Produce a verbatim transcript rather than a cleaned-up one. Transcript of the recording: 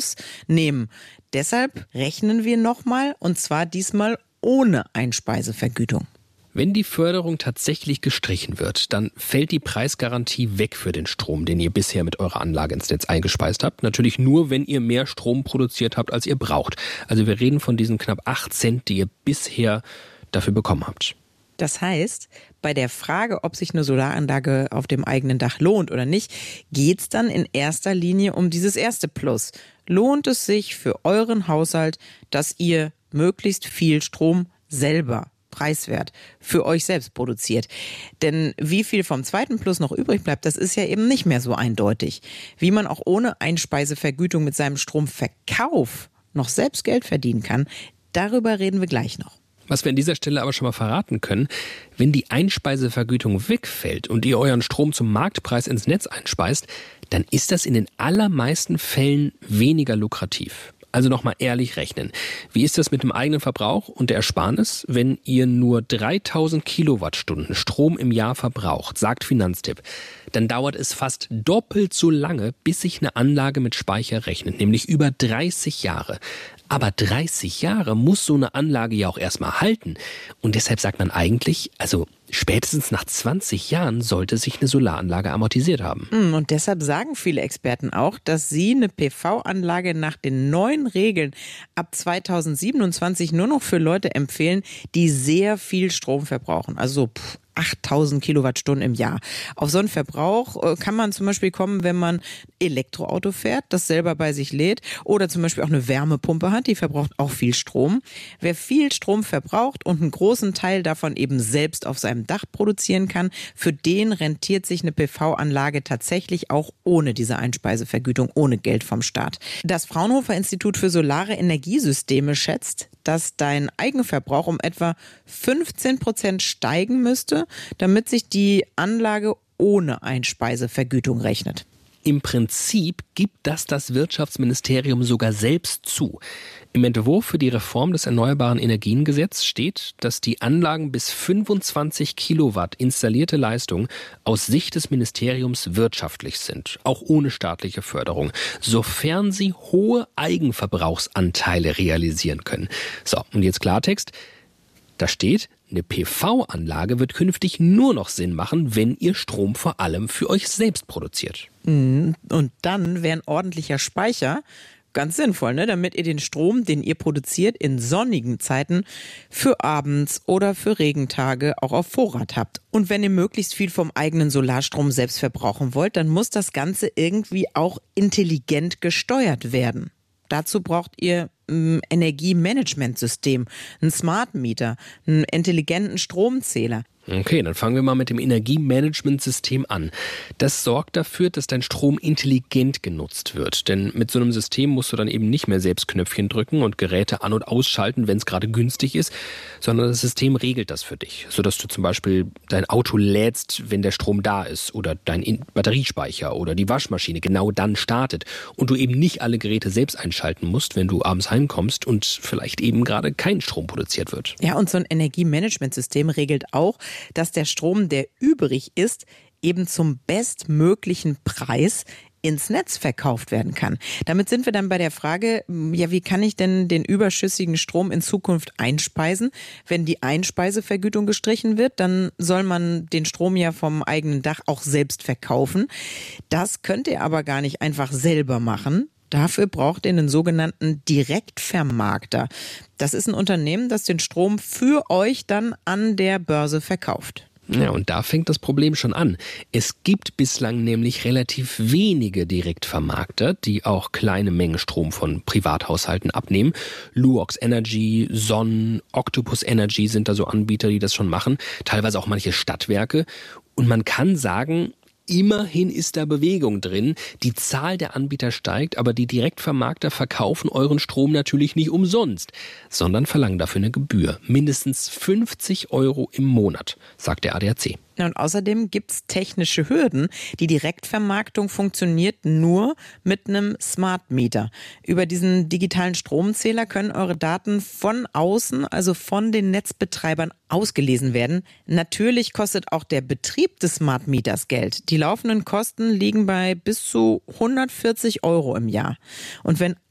Plus nehmen. Deshalb rechnen wir nochmal, und zwar diesmal ohne Einspeisevergütung. Wenn die Förderung tatsächlich gestrichen wird, dann fällt die Preisgarantie weg für den Strom, den ihr bisher mit eurer Anlage ins Netz eingespeist habt. Natürlich nur, wenn ihr mehr Strom produziert habt, als ihr braucht. Also wir reden von diesen knapp acht Cent, die ihr bisher dafür bekommen habt. Das heißt, bei der Frage, ob sich eine Solaranlage auf dem eigenen Dach lohnt oder nicht, geht es dann in erster Linie um dieses erste Plus. Lohnt es sich für euren Haushalt, dass ihr möglichst viel Strom selber preiswert für euch selbst produziert? Denn wie viel vom zweiten Plus noch übrig bleibt, das ist ja eben nicht mehr so eindeutig. Wie man auch ohne Einspeisevergütung mit seinem Stromverkauf noch selbst Geld verdienen kann, darüber reden wir gleich noch. Was wir an dieser Stelle aber schon mal verraten können, wenn die Einspeisevergütung wegfällt und ihr euren Strom zum Marktpreis ins Netz einspeist, dann ist das in den allermeisten Fällen weniger lukrativ. Also nochmal ehrlich rechnen. Wie ist das mit dem eigenen Verbrauch und der Ersparnis, wenn ihr nur dreitausend Kilowattstunden Strom im Jahr verbraucht, sagt Finanztipp, dann dauert es fast doppelt so lange, bis sich eine Anlage mit Speicher rechnet, nämlich über dreißig Jahre. Aber dreißig Jahre muss so eine Anlage ja auch erstmal halten. Und deshalb sagt man eigentlich, also spätestens nach zwanzig Jahren sollte sich eine Solaranlage amortisiert haben. Und deshalb sagen viele Experten auch, dass sie eine P V-Anlage nach den neuen Regeln ab zweitausendsiebenundzwanzig nur noch für Leute empfehlen, die sehr viel Strom verbrauchen. Also pff, achttausend Kilowattstunden im Jahr. Auf so einen Verbrauch kann man zum Beispiel kommen, wenn man Elektroauto fährt, das selber bei sich lädt, oder zum Beispiel auch eine Wärmepumpe hat, die verbraucht auch viel Strom. Wer viel Strom verbraucht und einen großen Teil davon eben selbst auf seinem Dach produzieren kann, für den rentiert sich eine P V-Anlage tatsächlich auch ohne diese Einspeisevergütung, ohne Geld vom Staat. Das Fraunhofer Institut für Solare Energiesysteme schätzt, dass dein Eigenverbrauch um etwa fünfzehn Prozent steigen müsste, damit sich die Anlage ohne Einspeisevergütung rechnet. Im Prinzip gibt das das Wirtschaftsministerium sogar selbst zu. Im Entwurf für die Reform des Erneuerbaren Energiengesetzes steht, dass die Anlagen bis fünfundzwanzig Kilowatt installierte Leistung aus Sicht des Ministeriums wirtschaftlich sind, auch ohne staatliche Förderung, sofern sie hohe Eigenverbrauchsanteile realisieren können. So, und jetzt Klartext. Da steht, eine P V-Anlage wird künftig nur noch Sinn machen, wenn ihr Strom vor allem für euch selbst produziert. Und dann wäre ein ordentlicher Speicher ganz sinnvoll, ne? Damit ihr den Strom, den ihr produziert, in sonnigen Zeiten für abends oder für Regentage auch auf Vorrat habt. Und wenn ihr möglichst viel vom eigenen Solarstrom selbst verbrauchen wollt, dann muss das Ganze irgendwie auch intelligent gesteuert werden. Dazu braucht ihr ein Energiemanagementsystem, einen Smart Meter, einen intelligenten Stromzähler. Okay, dann fangen wir mal mit dem Energiemanagementsystem an. Das sorgt dafür, dass dein Strom intelligent genutzt wird. Denn mit so einem System musst du dann eben nicht mehr selbst Knöpfchen drücken und Geräte an- und ausschalten, wenn es gerade günstig ist, sondern das System regelt das für dich, sodass du zum Beispiel dein Auto lädst, wenn der Strom da ist, oder dein Batteriespeicher oder die Waschmaschine genau dann startet und du eben nicht alle Geräte selbst einschalten musst, wenn du abends heimkommst und vielleicht eben gerade kein Strom produziert wird. Ja, und so ein Energiemanagementsystem regelt auch, dass der Strom, der übrig ist, eben zum bestmöglichen Preis ins Netz verkauft werden kann. Damit sind wir dann bei der Frage, ja, wie kann ich denn den überschüssigen Strom in Zukunft einspeisen? Wenn die Einspeisevergütung gestrichen wird, dann soll man den Strom ja vom eigenen Dach auch selbst verkaufen. Das könnt ihr aber gar nicht einfach selber machen. Dafür braucht ihr einen sogenannten Direktvermarkter. Das ist ein Unternehmen, das den Strom für euch dann an der Börse verkauft. Ja, und da fängt das Problem schon an. Es gibt bislang nämlich relativ wenige Direktvermarkter, die auch kleine Mengen Strom von Privathaushalten abnehmen. Luox Energy, Sonnen, Octopus Energy sind da so Anbieter, die das schon machen. Teilweise auch manche Stadtwerke. Und man kann sagen, immerhin ist da Bewegung drin. Die Zahl der Anbieter steigt, aber die Direktvermarkter verkaufen euren Strom natürlich nicht umsonst, sondern verlangen dafür eine Gebühr. Mindestens fünfzig Euro im Monat, sagt der A D A C. Und außerdem gibt es technische Hürden. Die Direktvermarktung funktioniert nur mit einem Smart Meter. Über diesen digitalen Stromzähler können eure Daten von außen, also von den Netzbetreibern, ausgelesen werden. Natürlich kostet auch der Betrieb des Smart Meters Geld. Die laufenden Kosten liegen bei bis zu hundertvierzig Euro im Jahr. Und wenn